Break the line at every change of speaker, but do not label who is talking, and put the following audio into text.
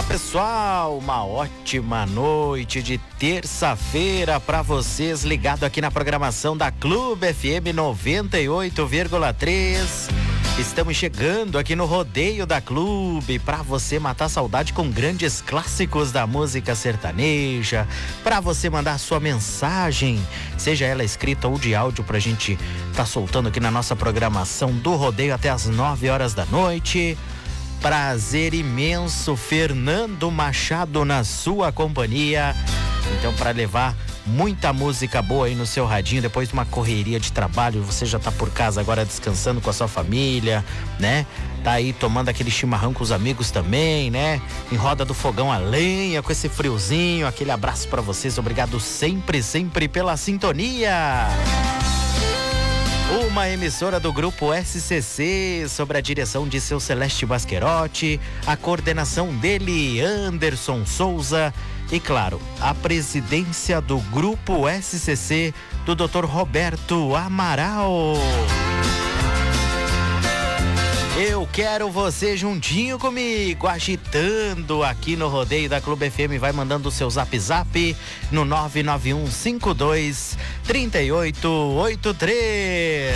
Olá pessoal, uma ótima noite de terça-feira para vocês, ligado aqui na programação da Clube FM 98,3. Estamos chegando aqui no Rodeio da Clube para você matar saudade com grandes clássicos da música sertaneja, para você mandar sua mensagem, seja ela escrita ou de áudio, pra gente tá soltando aqui na nossa programação do Rodeio até as 9 horas da noite. Prazer imenso, Fernando Machado na sua companhia. Então, para levar muita música boa aí no seu radinho, depois de uma correria de trabalho, você já tá por casa agora descansando com a sua família, né? Tá aí tomando aquele chimarrão com os amigos também, né? Em roda do fogão a lenha, com esse friozinho. Aquele abraço para vocês, obrigado sempre pela sintonia. Uma emissora do Grupo SCC, sob a direção de seu Celeste Basquerotti, a coordenação dele, Anderson Souza, e claro, a presidência do Grupo SCC, do Dr. Roberto Amaral. Eu quero você juntinho comigo, agitando aqui no Rodeio da Clube FM. Vai mandando o seu zap no 991523883.